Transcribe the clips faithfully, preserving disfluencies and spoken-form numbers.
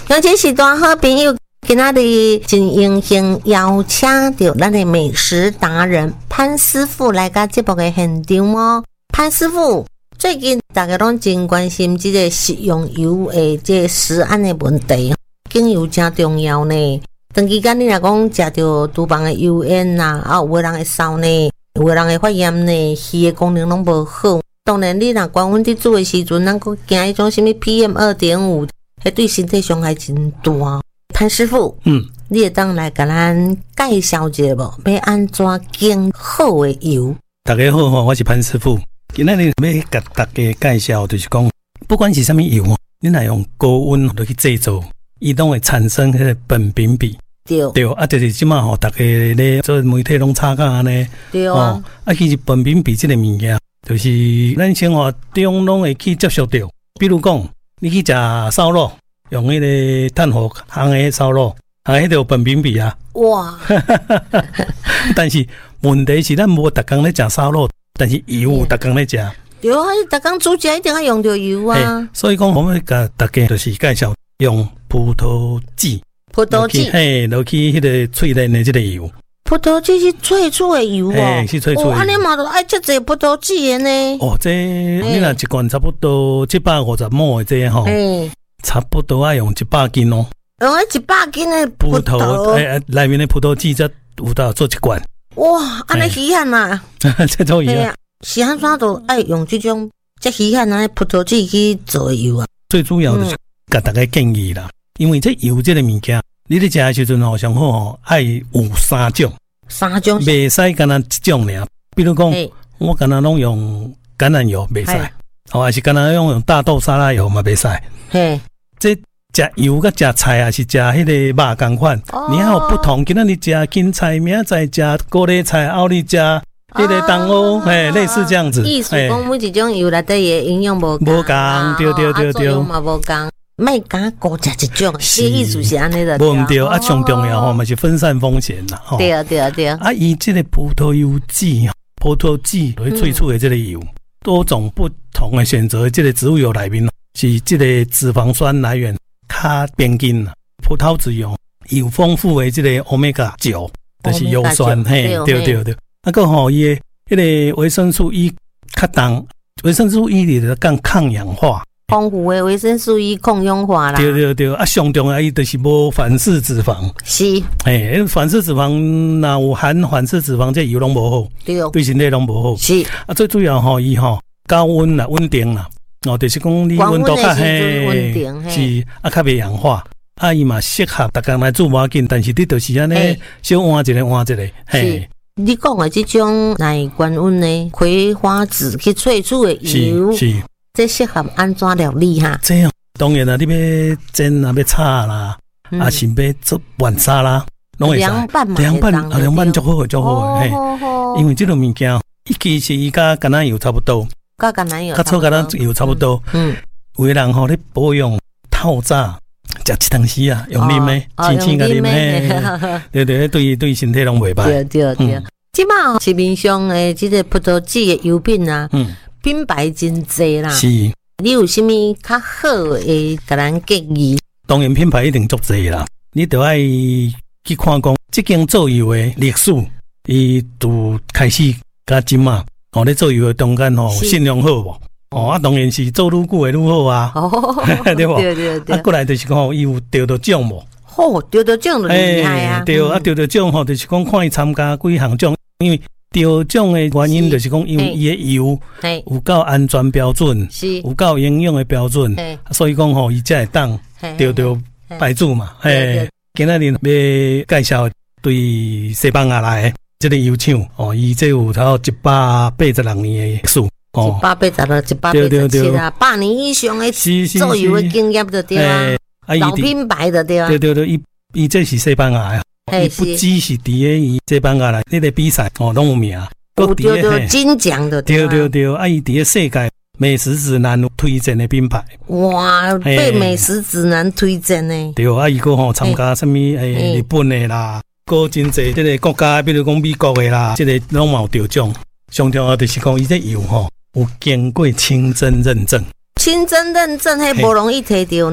尤其是大好朋友，今仔日真荣幸邀请到咱的美食达人潘师傅来到节目的现场哦。潘师傅，最近大家拢真关心这个食用油的这个食安的问题，精油真重要呢。长期间你若讲食到厨房的油烟呐，啊，有的人会烧呢，有的人会发炎呢，肺的功能拢无好。当然，你若关阮伫煮的时阵，咱佫惊迄种什么 P M 二点五，迄对身体伤害真大。潘师傅，嗯，你会当来甲咱介绍一下无？要安怎拣好的油？ 大家好吼，我是潘师傅。今仔日要甲大家介绍，就是讲，不管是啥物油，你若用高温落去制作，伊拢会产生迄个苯丙比。对对，啊，就是即马吼，大家咧做媒体拢炒甲安尼。对啊。哦，啊，其实苯丙比即个物件，就是咱生活中拢会去接触到。比如讲，你去食烧肉，用迄个炭火烘的烧肉，啊，迄个有苯丙比啊。哇！但是问题是，咱无逐工咧食烧肉，但是油逐工咧食。 对啊，逐工煮食一定要用到油啊。 所以讲，我们甲大家就是介绍用葡萄籽。葡萄籽，嘿，落去迄个萃炼的这个油。 葡萄籽是萃出的油哦， 哎，是萃出的油。 哦，安尼嘛，就爱遮济葡萄籽的呢。 哦，这你若一罐差不多七百五十毫的这吼，差不多要用一百斤哦。 用迄一百斤的葡萄， 哎，内面的葡萄籽才有到做一罐。 哇，安尼稀罕啊！ 这种油啊， 稀罕啥都爱用这种这稀罕的葡萄籽去做油啊。 最主要就是甲大家建议啦。因为这油这个物件，你咧食的时阵吼，上好吼爱有三种， 三种， 袂使干那一种尔。比如讲，我干那拢用橄榄油袂使，哦，还是干那用用大豆沙拉油嘛袂使。嘿，这食油甲食菜啊，是食迄个肉同款，你还有不同。今仔日食芹菜，明仔载食高丽菜，后日食迄个冬菇，嘿，类似这样子。 意思讲每一种油内底的营养无无共，对对对对， 嘛无共。卖敢高食一种，这意思是安尼的。 无毋对，啊，上重要吼，嘛是分散风险啦。 对啊，对啊，对啊。 啊，伊这个葡萄油籽，葡萄籽来萃取的这个油，多种不同的选择，这个植物油内面是这个脂肪酸来源较边间啦。葡萄籽油有丰富的这个 omega 九，就是油酸，嘿，对对对。啊，个吼伊的迄个维生素 E 较重，维生素 E 里头讲抗氧化。 丰富的维生素 E 抗氧化啦， 对对对，啊，上重要伊就是无反式脂肪， 是， 诶，反式脂肪若有含反式脂肪，这油拢无好，对，对身体拢无好，是，啊，最主要吼伊吼高温啦，稳定啦，哦，就是讲你温度较嘿，是，啊，较袂氧化，啊，伊嘛适合逐工来煮无要紧，但是你就是安尼小换一个换一个，嘿。 你讲的这种耐高温的葵花籽去萃取的油，是。是这适合安怎料理哈？ 这样当然啦，你要煎啊，要炒啦，嗯、啊是要做拌沙啦，拢会使。凉拌嘛，凉拌啊，凉拌足好，足好诶。因为这种物件，伊其实伊甲橄榄油差不多， 甲橄榄油， 甲炒橄榄油差不多。嗯，有的人吼咧保养透早，食一汤匙啊，用啉诶，轻轻甲啉诶，对对，对对身体拢袂歹。 对对对，即马市面上诶，即个葡萄籽诶油品啊，嗯。品牌真多啦，是。你有啥物较好诶？甲咱建议？ 当然品牌一定足多啦，你着爱去看讲，即间做油诶历史，伊就开始甲即嘛，哦，咧做油诶中间吼，信用好无？哦，啊，当然是做愈久诶愈好啊，哦、对无？对对对。啊，过来就是讲，伊有得到奖无？ 好，得到奖就厉害啊！ 对啊，得到奖吼，就是讲看伊参加几项奖，因为。得奖的原因就是讲，因为伊的油有够安全标准，有够营养的标准，所以讲吼，伊才会当得到牌子嘛。嘿，今仔日要介绍对西班牙来的这个油厂哦，伊这有超一百八十六年的历史， 哦，一百八十六、一百八十七啦，百年以上的做油的经验就对啊，老品牌的对啊， 对对对，伊伊这是西班牙的。伊不只是伫咧伊西班牙来，迄个比赛哦，拢有名， 有得到金奖的， 对对对，啊，伊伫咧世界美食指南推荐的品牌， 哇，被美食指南推荐的， 对，啊，伊个吼参加什么诶日本的啦，个真济即个国家，比如讲美国的啦，即个拢有得奖。上重要就是讲伊这油吼有经过清真认证， 清真认证迄无容易摕到呢。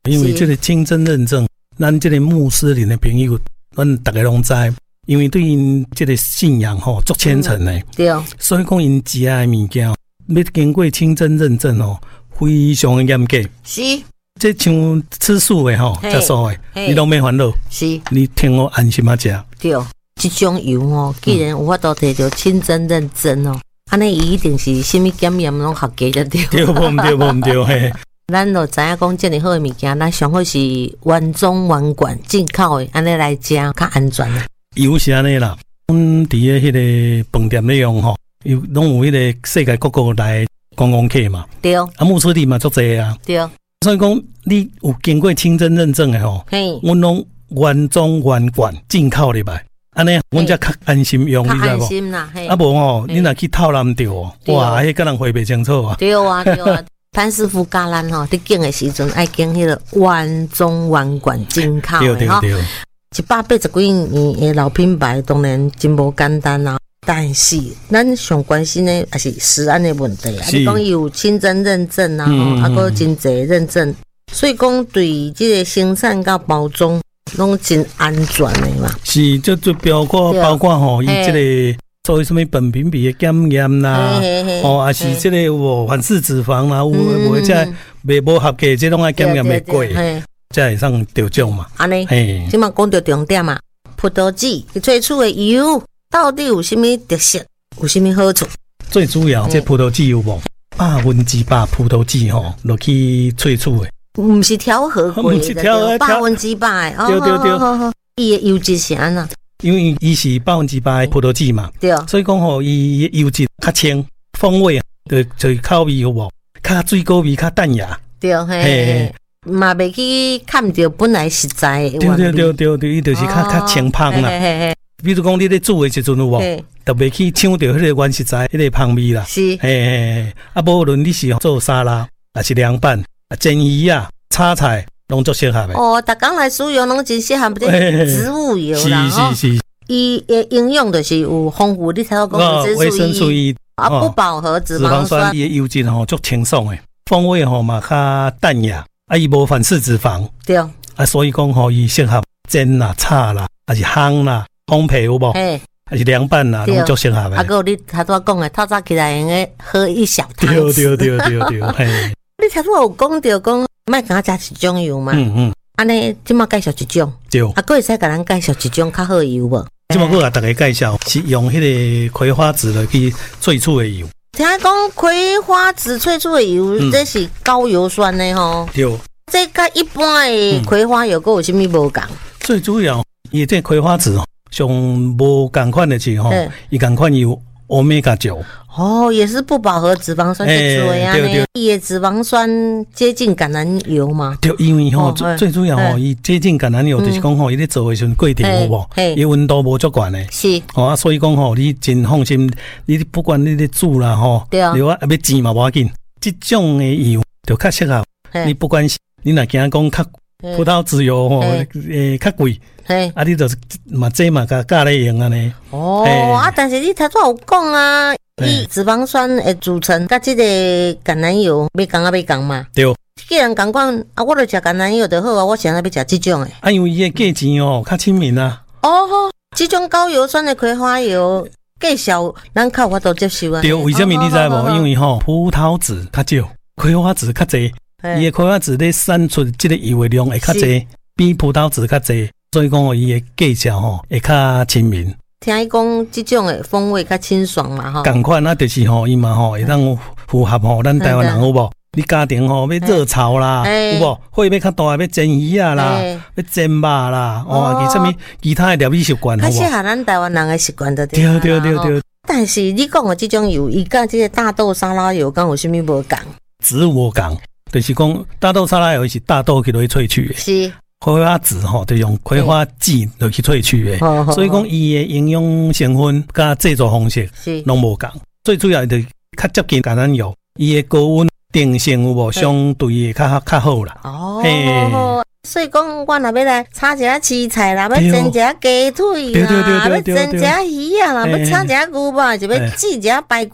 因为这个清真认证，咱这个穆斯林的朋友，咱大家拢知，因为对因这个信仰吼足虔诚的， 对， 所以讲因食的物件要经过清真认证哦，非常的严格。 是， 这像吃素的吼，吃素的，你拢没烦恼， 是， 你听我安心啊食。 对，这种油哦，既然有法度摕到清真认证哦，安尼伊一定是什么检验拢合格的对。 对，无唔对，无唔对嘿。 咱就知影讲，这么好的物件，咱上好是原装原罐进口的，安尼来食较安全啦。 油是安尼啦，阮伫个迄个饭店内容吼，有拢有迄个世界各国来观光客嘛。 对。 啊，穆斯林嘛足济啊。 对。 所以讲，你有经过清真认证的吼，阮拢原装原罐进口入来，安尼阮才较安心用，你知无？ 安心啦，嘿。 啊无吼，你若去套揽着哦，哇，迄个人回袂清楚啊。 对啊，对啊。潘师傅教咱吼，伫拣的时阵爱拣迄个原装原罐进口的吼，一百八十几年的老品牌，当然真无简单啊。但是咱上关心的也是食安的问题啊。你讲有清真认证啊，嗯、啊，个真侪认证，所以讲对这个生产甲包装拢真安全的嘛。 是，就就包括包括吼，伊这个。做为什么苯丙比的检验啦，哦，还是这个有反式脂肪啦，有无这袂无合格，这拢爱检验袂过，才会上得奖嘛。 安尼，即嘛讲到重点嘛，葡萄籽萃取的油到底有啥物特色，有啥物好处？ 最主要，这葡萄籽有无？百分之百葡萄籽吼，落去萃取的， 唔是调和过的，百分之百。 对对对， 伊的油质是安怎？ 因为伊是百分之百葡萄籽嘛，对，所以讲吼，伊油质较清，风味就就口味有无，较水果味较淡雅， 对，嘿，嘛袂去看到本来实在的。 对对对对对，伊就是较较清芳啦。比如讲你咧煮的时阵有无，特别去抢到迄个原实在迄个香味啦。是，嘿嘿，啊，无论你是做沙拉，还是凉拌、煎鱼啊、炒菜。拢足适合的哦，逐工来使用拢真适合，植物油啦， 是是是， 伊的营养就是有丰富，你才有讲维生素 E 啊，不饱和脂肪酸， 伊的油脂吼足清爽的，风味吼嘛较淡雅，啊伊无反式脂肪，对，啊所以讲吼伊适合煎啦、炒啦，还是烘啦、烘焙有无？嘿，还是凉拌啦，拢足适合的。 啊，个你头拄讲的，透早起来用个喝一小汤匙，对对对对对，嘿， 你头拄有讲到讲。莫甲加一种油嘛，嗯嗯，安尼即马介绍一种，对，啊，佫会使甲咱介绍一种较好油无？ 即马佫甲大家介绍是用迄个葵花籽来去萃取的油。 听讲葵花籽萃取的油，嗯、这是高油酸的吼。对，这甲一般的葵花油佫有啥物无共？ 最主要，伊这葵花籽上无共款的是吼，伊共款有欧米伽九。 哦，也是不饱和脂肪酸在做呀，呢，伊的脂肪酸接近橄榄油嘛。 对，因为吼最最主要吼，伊接近橄榄油就是讲吼，伊咧做的时阵过程有无？伊温度无足悬的。是。哦啊，所以讲吼，你真放心，你不管你咧煮啦吼，对啊，啊要煎嘛无要紧，这种的油就较适合。你不管是你若惊讲较葡萄籽油吼，诶较贵。嘿，啊，你就是嘛这嘛甲加咧用安尼。 哦，啊，但是你头拄有讲啊。伊脂肪酸的组成，甲即个橄榄油要共啊要共嘛？对。既然共款啊，我著食橄榄油就好啊，我想要要食即种诶。 啊，因为伊的价钱哦较亲民啊。 哦，即种高油酸的葵花油，价小咱较有法度接受啊。 对，为什么你知无？因为吼葡萄籽较少，葵花籽较济，伊的葵花籽咧产出即个油的量会较济，比葡萄籽较济，所以讲哦，伊的价钱吼会较亲民。 听伊讲，即种诶风味较清爽嘛，吼。 共款啊，就是吼，伊嘛吼会当符合吼咱台湾人有无？你家庭吼要热炒啦，有无？火要较大，要煎鱼啊啦，要煎肉啦，哦，其什么其他诶料理习惯， 较适合咱台湾人诶习惯的。 对对对对。 但是你讲诶即种油，伊甲即个大豆沙拉油，敢有啥物无共？ 植物共，就是讲大豆沙拉油是大豆去落去萃取诶。是。葵花籽吼，就用葵花籽落去萃取的，所以讲伊的营养成分甲制作方式拢无共。最主要就是较接近橄榄油，伊的高温定性有无相对的较较好啦。 哦，所以讲我若要来炒一下青菜啦，要煎一下鸡腿啦，要煎一下鱼啊啦，要炒一下牛肉，就要煮一下排骨。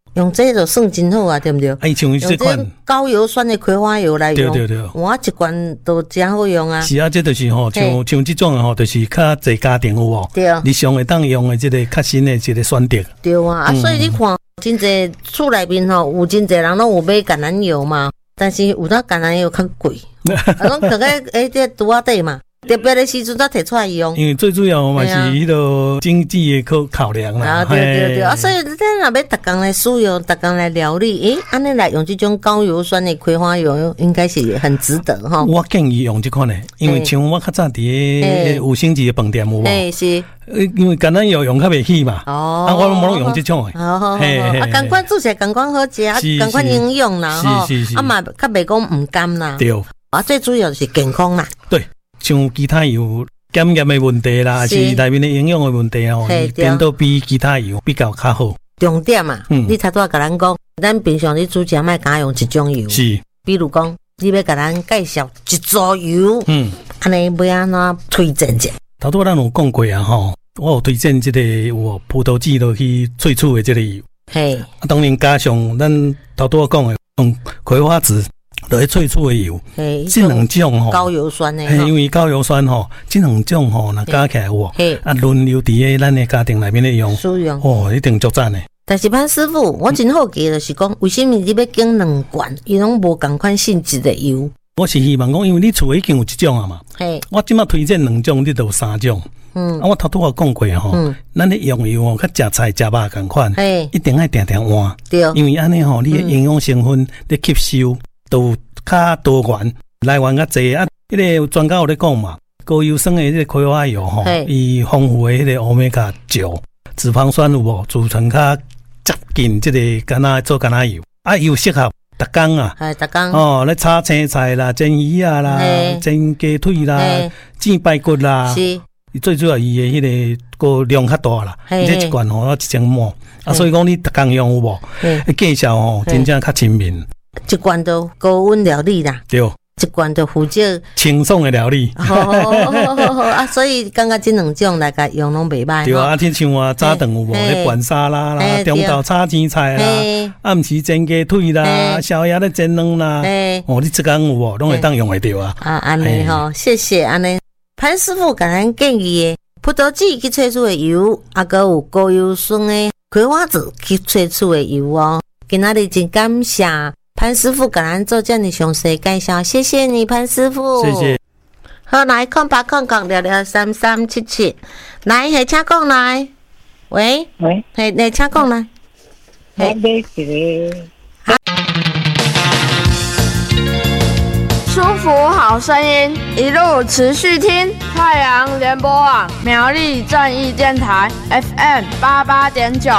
用这就算真好啊，对不对？ 哎，像这款高油酸的葵花油来用， 对对对， 哇，一罐都真好用啊。 是啊，这就是吼，像像这种吼，就是较侪家庭有无？ 对， 你上会当用的这个较新的一个选择。 对啊，啊，所以你看，真侪厝内面吼，有真侪人拢有买橄榄油嘛，但是有当橄榄油较贵，啊，拢摕个诶这拄仔底嘛。特别的时阵才摕出来用， 因为最主要嘛是迄个经济的考考量啦。 啊，对对对，啊，所以咱若要逐工来使用，逐工来料理，诶，安尼来用这种高油酸的葵花油，应该是很值得哈。 我建议用这款的，因为像我较早伫个五星级的饭店有无？诶， 是。 因为橄榄油用较袂起嘛， 哦， 啊，我拢无用这种的。 好好好，啊，赶快做起来，赶快好食，啊，赶快营养啦，吼，啊嘛，较袂讲唔甘啦。对，啊，最主要是健康啦。 对。像其他油检验的问题啦，是内面的营养的问题吼，变到比其他油比较较好。 重点嘛，嗯、你才拄仔甲咱讲，咱平常你煮食莫敢用一种油， 是， 比如讲，你要甲咱介绍一组油，嗯，安尼要安怎推荐者？ 头拄咱有讲过啊吼，我有推荐即个有葡萄籽落去萃取的即个油，嘿，啊，当然加上咱头拄仔讲的用葵花籽。落去萃取的油，这两种吼高油酸的， 因为高油酸吼，这两种吼，若加起来有，啊轮流伫个咱的家庭内面咧用， 使用哦，一定足赞的。 但是潘师傅，我真好奇就是讲，为什么你要拣两罐，伊拢无同款性质的油？ 我是希望讲，因为你厝已经有一种啊嘛，我即马推荐两种，你就有三种。嗯，啊，我头拄仔讲过吼，咱咧用油吼，较食菜食肉共款，一定爱定定换，对，因为安尼吼，你的营养成分咧吸收。都较多元，来源较济啊！迄个专家有咧讲嘛，高油酸的迄个葵花油吼，伊丰富的迄个欧米伽九脂肪酸有无，组成较接近即个干那做干那油，啊，又适合逐工啊， 系逐工哦，咧炒青菜啦、煎鱼啊啦、煎鸡腿啦、煎排骨啦，是最主要伊的迄个个量较大啦，而且一罐吼一千毫啊，所以讲你逐工用有无？介绍吼真正较亲民。 一罐都高温料理啦，对，一罐都负责清爽的料理。 好好好好好啊，所以感觉这两种来甲用拢袂歹。 对啊，听像啊早顿有无咧拌沙拉啦，中昼炒青菜啦，暗时煎鸡腿啦，宵夜咧煎蛋啦，哦，你这工有无拢会当用会着啊？ 啊，安尼吼，谢谢安尼。潘师傅甲咱建议的葡萄籽去萃取的油，啊，佮有高油酸的葵花籽去萃取的油哦。今仔日真感谢。潘师傅给咱做这样的详细介绍，谢谢你，潘师傅。 谢谢。 好，来空八空空聊聊三三七七，来，系请讲来。喂喂，系你请讲来。 我买一个。舒服好声音，一路持续听太阳联播网苗栗正义电台 F M 八八点九。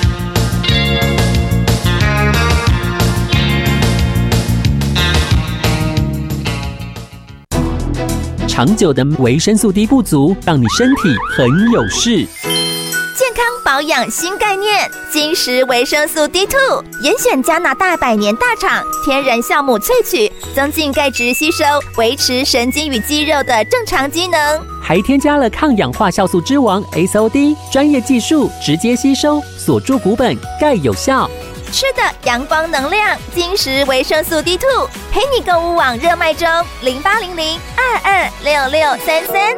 长久的维生素 D 不足，让你身体很有事。 健康保养新概念，金石维生素 D 二 严选加拿大百年大厂天然酵母萃取，增进钙质吸收，维持神经与肌肉的正常机能。 还添加了抗氧化酵素之王 S O D， 专业技术直接吸收，锁住骨本，钙有效。 吃的阳光能量，金石维生素 D 二， 陪你购物网热卖中，零八零零二二六六三三。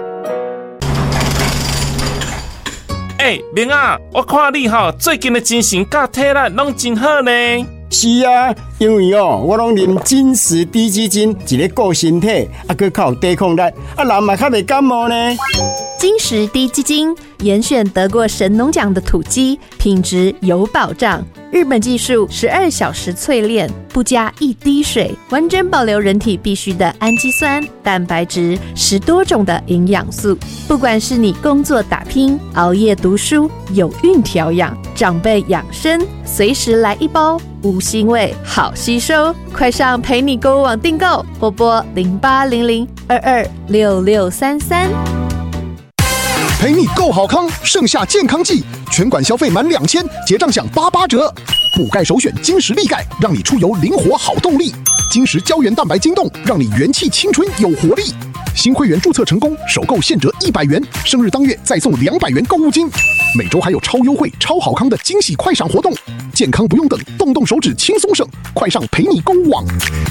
哎，明啊，我看你吼最近的精神甲体力拢真好呢。 是啊，因为哦，我拢啉金石低基金，一个顾身体，啊，佮较有抵抗力，啊，人嘛较袂感冒呢。 金石低基金严选得过神农奖的土鸡，品质有保障。日本技术十二小时淬炼，不加一滴水，完整保留人体必需的氨基酸、蛋白质，十多种的营养素。不管是你工作打拼、熬夜读书、有孕调养、长辈养生，随时来一包，无腥味，好吸收。快上陪你购物网订购，或拨零八零零二二六六三三。 陪你购好康，盛夏健康季，全馆消费满两千，结账享八八折。补钙首选金石力钙，让你出游灵活好动力。金石胶原蛋白晶冻，让你元气青春有活力。新会员注册成功，首购现折一百元，生日当月再送两百元购物金。 每周还有超优惠、超好康的惊喜快闪活动，健康不用等，动动手指轻松省，快上陪你购物网。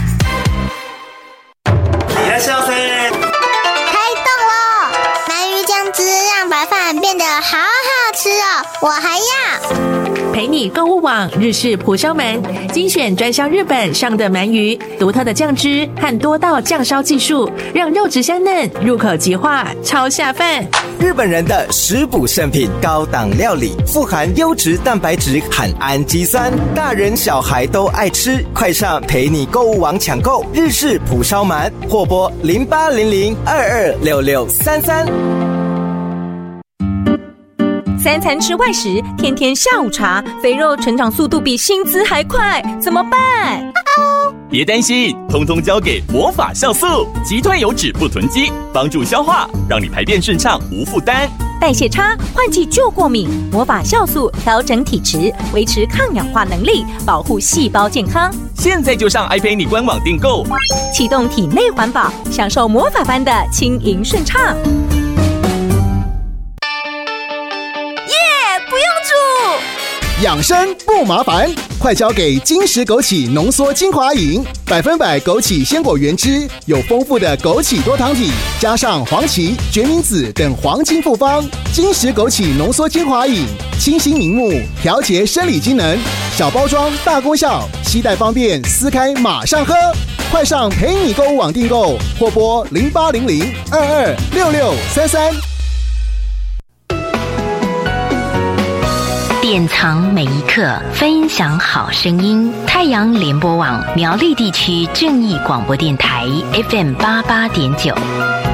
いらっしゃいませ。 开动喽！鳗鱼酱汁让白饭变得好好吃哦，我还要。 陪你购物网日式蒲烧鳗，精选专销日本上的鳗鱼，独特的酱汁和多道酱烧技术，让肉质香嫩，入口即化，超下饭。 日本人的食补圣品，高档料理，富含优质蛋白质和氨基酸，大人小孩都爱吃。快上陪你购物网抢购日式蒲烧鳗，或拨零八零零二二六六三三。 三餐吃外食，天天下午茶，肥肉成长速度比薪资还快，怎么办？ 别担心，通通交给魔法酵素，极吞油脂不囤积，帮助消化，让你排便顺畅无负担。 代谢差、换季就过敏，魔法酵素调整体质，维持抗氧化能力，保护细胞健康。 现在就上爱陪你官网订购， 启动体内环保，享受魔法般的轻盈顺畅。 养生不麻烦，快交给金石枸杞浓缩精华饮，百分百枸杞鲜果原汁，有丰富的枸杞多糖体，加上黄芪、决明子等黄金复方。金石枸杞浓缩精华饮，清新明目，调节生理机能，小包装大功效，携带方便，撕开马上喝。快上陪你购物网订购，或拨零八零零二二六六三三。 典藏每一刻，分享好声音。太阳联播网苗栗地区正义广播电台 F M 八八点九。